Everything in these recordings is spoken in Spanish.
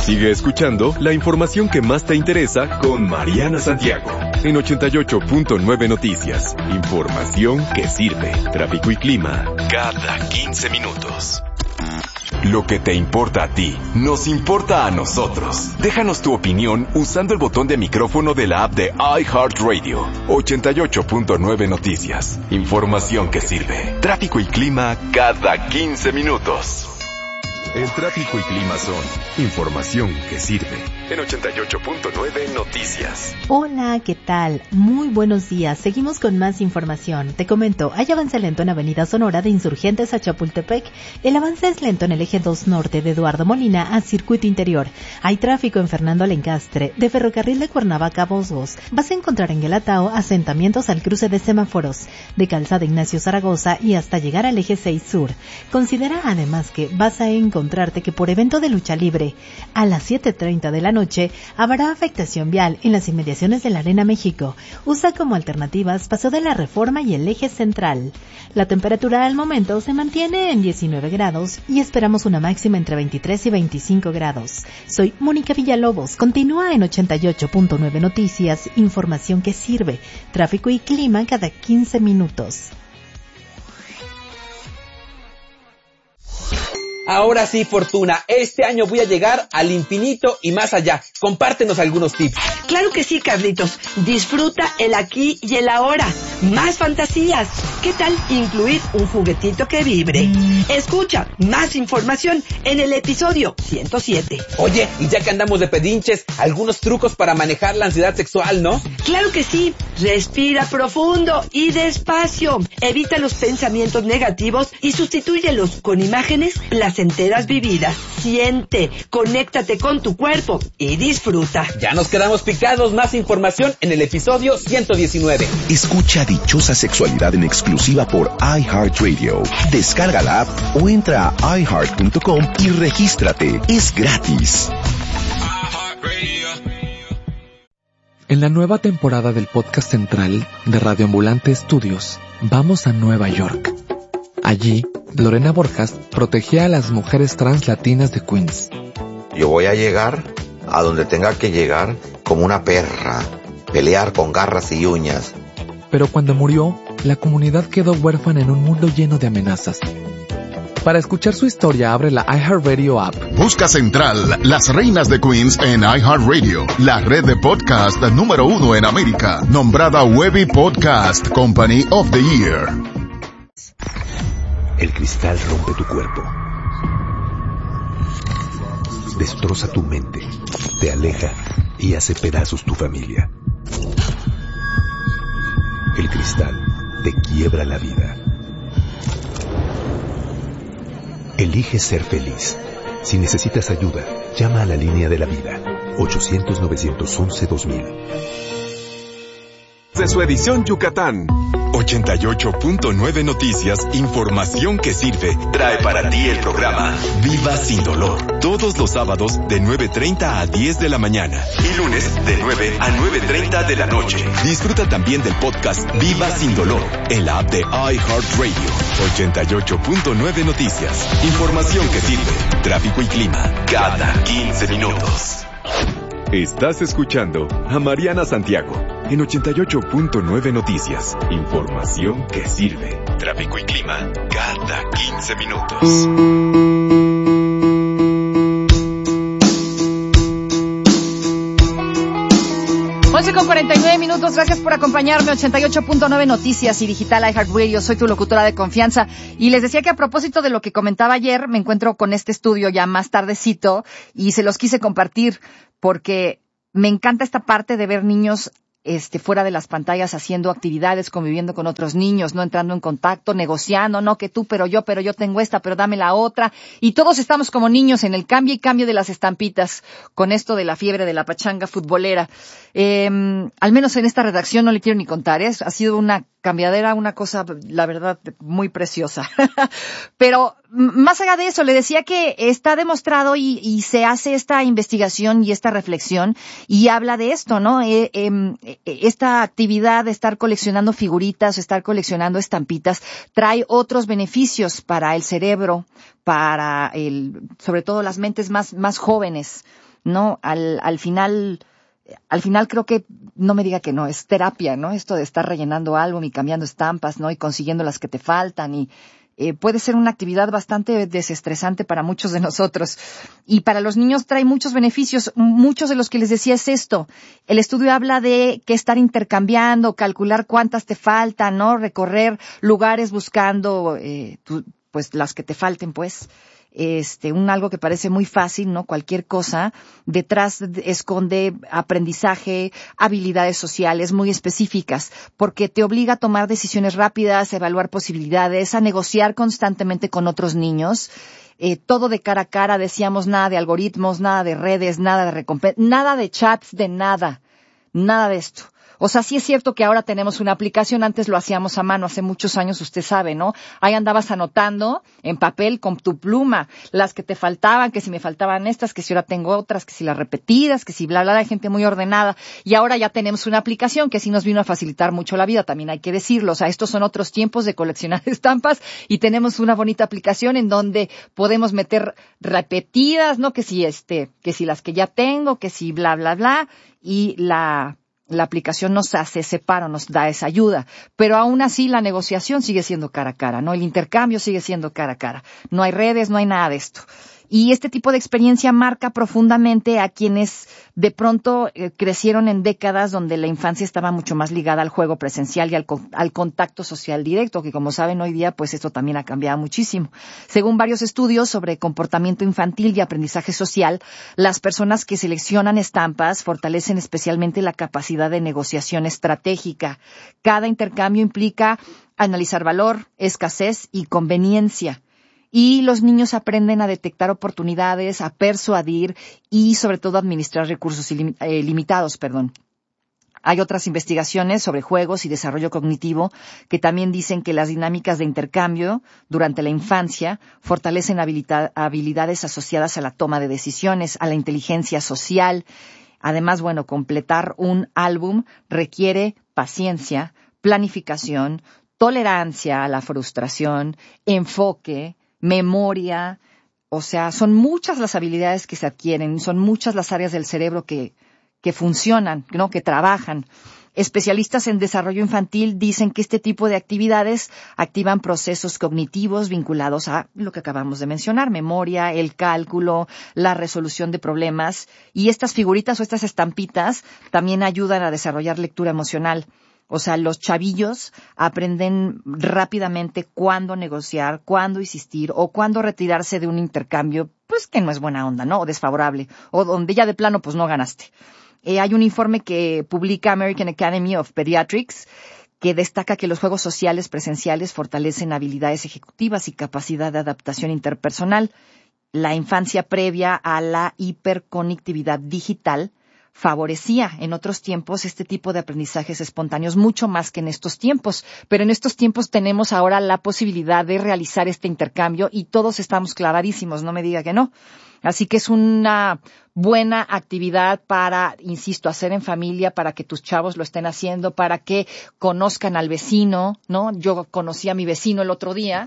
Sigue escuchando la información que más te interesa con Mariana Santiago en 88.9 Noticias. Información que sirve. Tráfico y clima cada 15 minutos. Lo que te importa a ti, nos importa a nosotros. Déjanos tu opinión usando el botón de micrófono de la app de iHeartRadio. 88.9 Noticias. Información que sirve. Tráfico y clima cada 15 minutos. El tráfico y clima son información que sirve. En 88.9 Noticias. Hola, ¿qué tal? Muy buenos días. Seguimos con más información. Te comento, hay avance lento en Avenida Sonora de Insurgentes a Chapultepec. El avance es lento en el eje 2 norte de Eduardo Molina a Circuito Interior. Hay tráfico en Fernando Alencastre, de Ferrocarril de Cuernavaca a Bosgos. Vas a encontrar en Guelatao asentamientos al cruce de semáforos, de Calzada Ignacio Zaragoza y hasta llegar al eje 6 sur. Considera además que vas a encontrarte que por evento de lucha libre, a las 7:30 de la noche, habrá afectación vial en las inmediaciones de la Arena México. Usa como alternativas Paseo de la Reforma y el eje central. La temperatura al momento se mantiene en 19 grados y esperamos una máxima entre 23 y 25 grados. Soy Mónica Villalobos. Continúa en 88.9 Noticias, información que sirve. Tráfico y clima cada 15 minutos. Ahora sí, Fortuna, este año voy a llegar al infinito y más allá. Compártenos algunos tips. Claro que sí, Carlitos. Disfruta el aquí y el ahora. Más fantasías. ¿Qué tal incluir un juguetito que vibre? Escucha más información en el episodio 107. Oye, y ya que andamos de pedinches, algunos trucos para manejar la ansiedad sexual, ¿no? Claro que sí. Respira profundo y despacio. Evita los pensamientos negativos y sustitúyelos con imágenes placenteras vividas. Siente, conéctate con tu cuerpo y disfruta. Ya nos quedamos picados. Más información en el episodio 119. Escucha Dichosa Sexualidad en exclusiva por iHeartRadio. Descarga la app o entra a iHeart.com y regístrate. Es gratis. En la nueva temporada del podcast central de Radio Ambulante Studios, vamos a Nueva York. Allí, Lorena Borjas protegía a las mujeres trans latinas de Queens. Yo voy a llegar a donde tenga que llegar como una perra, pelear con garras y uñas. Pero cuando murió, la comunidad quedó huérfana en un mundo lleno de amenazas. Para escuchar su historia, abre la iHeartRadio app. Busca Central, las reinas de Queens en iHeartRadio, la red de podcast número 1 en América, nombrada Webby Podcast Company of the Year. El cristal rompe tu cuerpo. Destroza tu mente, te aleja y hace pedazos tu familia. El cristal te quiebra la vida. Elige ser feliz. Si necesitas ayuda, llama a la línea de la vida. 800-911-2000. De su edición Yucatán. 88.9 Noticias, información que sirve, trae para ti el programa Viva Sin Dolor. Todos los sábados de 9:30 a 10 de la mañana y lunes de 9 a 9:30 de la noche. Disfruta también del podcast Viva Sin Dolor en la app de iHeartRadio. 88.9 Noticias, información que sirve. Tráfico y clima cada 15 minutos. Estás escuchando a Mariana Santiago en 88.9 Noticias. Información que sirve. Tráfico y clima cada 15 minutos. 11:49 minutos. Gracias por acompañarme. 88.9 Noticias y Digital iHeartRadio. Soy tu locutora de confianza. Y les decía que a propósito de lo que comentaba ayer, me encuentro con este estudio ya más tardecito y se los quise compartir porque me encanta esta parte de ver niños fuera de las pantallas haciendo actividades, conviviendo con otros niños, no entrando en contacto, negociando, no que tú, pero yo tengo esta, pero dame la otra. Y todos estamos como niños en el cambio y cambio de las estampitas con esto de la fiebre de la pachanga futbolera. Al menos en esta redacción no le quiero ni contar, ha sido una cambiadera, una cosa, la verdad, muy preciosa. Pero más allá de eso, le decía que está demostrado y se hace esta investigación y esta reflexión y habla de esto, ¿no? Esta actividad de estar coleccionando figuritas, estar coleccionando estampitas, trae otros beneficios para el cerebro, para sobre todo las mentes más jóvenes. ¿no? Al final creo que, no me diga que no, es terapia, ¿no? Esto de estar rellenando álbum y cambiando estampas, ¿no? Y consiguiendo las que te faltan y puede ser una actividad bastante desestresante para muchos de nosotros. Y para los niños trae muchos beneficios. Muchos de los que les decía es esto. El estudio habla de que estar intercambiando, calcular cuántas te faltan, ¿no? Recorrer lugares buscando, pues las que te falten, pues. Algo que parece muy fácil, ¿no? Cualquier cosa, detrás esconde aprendizaje, habilidades sociales muy específicas, porque te obliga a tomar decisiones rápidas, a evaluar posibilidades, a negociar constantemente con otros niños, todo de cara a cara, decíamos, nada de algoritmos, nada de redes, nada de recompensa, nada de chats, de nada de esto. O sea, sí es cierto que ahora tenemos una aplicación, antes lo hacíamos a mano, hace muchos años, usted sabe, ¿no? Ahí andabas anotando en papel con tu pluma las que te faltaban, que si me faltaban estas, que si ahora tengo otras, que si las repetidas, que si bla, bla, bla, hay gente muy ordenada. Y ahora ya tenemos una aplicación que sí nos vino a facilitar mucho la vida, también hay que decirlo. O sea, estos son otros tiempos de coleccionar estampas y tenemos una bonita aplicación en donde podemos meter repetidas, ¿no? Que si las que ya tengo, que si bla, bla, bla, y la aplicación nos hace ese paro, nos da esa ayuda. Pero aún así la negociación sigue siendo cara a cara, ¿no? El intercambio sigue siendo cara a cara. No hay redes, no hay nada de esto. Y este tipo de experiencia marca profundamente a quienes de pronto crecieron en décadas donde la infancia estaba mucho más ligada al juego presencial y al contacto social directo, que como saben hoy día pues esto también ha cambiado muchísimo. Según varios estudios sobre comportamiento infantil y aprendizaje social, las personas que seleccionan estampas fortalecen especialmente la capacidad de negociación estratégica. Cada intercambio implica analizar valor, escasez y conveniencia. Y los niños aprenden a detectar oportunidades, a persuadir y sobre todo a administrar recursos limitados. Hay otras investigaciones sobre juegos y desarrollo cognitivo que también dicen que las dinámicas de intercambio durante la infancia fortalecen habilidades asociadas a la toma de decisiones, a la inteligencia social. Además, completar un álbum requiere paciencia, planificación, tolerancia a la frustración, enfoque, memoria. O sea, son muchas las habilidades que se adquieren, son muchas las áreas del cerebro que funcionan, ¿no? Que trabajan. Especialistas en desarrollo infantil dicen que este tipo de actividades activan procesos cognitivos vinculados a lo que acabamos de mencionar, memoria, el cálculo, la resolución de problemas. Y estas figuritas o estas estampitas también ayudan a desarrollar lectura emocional. O sea, los chavillos aprenden rápidamente cuándo negociar, cuándo insistir o cuándo retirarse de un intercambio, pues que no es buena onda, ¿no? O desfavorable, o donde ya de plano pues no ganaste. Hay un informe que publica American Academy of Pediatrics que destaca que los juegos sociales presenciales fortalecen habilidades ejecutivas y capacidad de adaptación interpersonal. La infancia previa a la hiperconectividad digital favorecía en otros tiempos este tipo de aprendizajes espontáneos mucho más que en estos tiempos. Pero en estos tiempos tenemos ahora la posibilidad de realizar este intercambio y todos estamos clavadísimos, no me diga que no. Así que es una buena actividad para, insisto, hacer en familia, para que tus chavos lo estén haciendo, para que conozcan al vecino, ¿no? Yo conocí a mi vecino el otro día,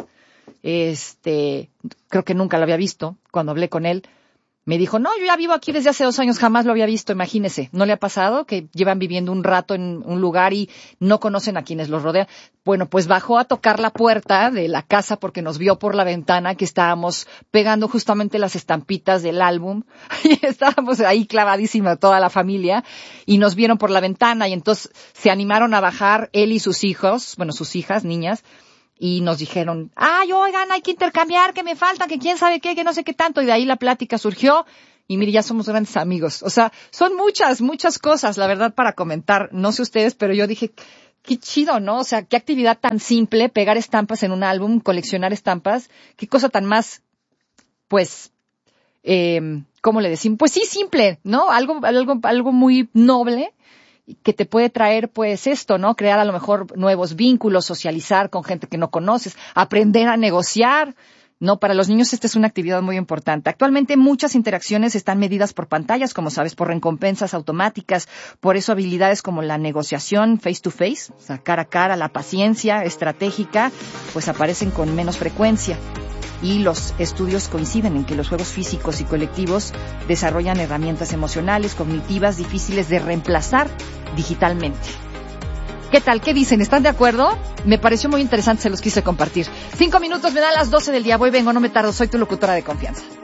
creo que nunca lo había visto cuando hablé con él. Me dijo, no, yo ya vivo aquí desde hace 2 años, jamás lo había visto, imagínese. ¿No le ha pasado que llevan viviendo un rato en un lugar y no conocen a quienes los rodean? Bueno, pues bajó a tocar la puerta de la casa porque nos vio por la ventana que estábamos pegando justamente las estampitas del álbum y estábamos ahí clavadísima toda la familia y nos vieron por la ventana y entonces se animaron a bajar él y sus hijos, sus hijas, niñas, y nos dijeron, oigan, hay que intercambiar, que me faltan, que quién sabe qué, que no sé qué tanto. Y de ahí la plática surgió y mire, ya somos grandes amigos. O sea, son muchas cosas, la verdad, para comentar. No sé ustedes, pero yo dije, qué chido, ¿no? O sea, qué actividad tan simple, pegar estampas en un álbum, coleccionar estampas. Qué cosa tan más, pues, ¿cómo le decimos? Pues sí, simple, ¿no? Algo muy noble, que te puede traer, pues, esto, ¿no? Crear a lo mejor nuevos vínculos, socializar con gente que no conoces, aprender a negociar, ¿no? Para los niños esta es una actividad muy importante. Actualmente muchas interacciones están medidas por pantallas, como sabes, por recompensas automáticas. Por eso habilidades como la negociación face to face, o sea, cara a cara, la paciencia estratégica, pues aparecen con menos frecuencia. y los estudios coinciden en que los juegos físicos y colectivos desarrollan herramientas emocionales, cognitivas, difíciles de reemplazar digitalmente. ¿Qué tal? ¿Qué dicen? ¿Están de acuerdo? Me pareció muy interesante, se los quise compartir. 5 minutos, me dan las 12 del día. Voy, vengo, no me tardo. Soy tu locutora de confianza.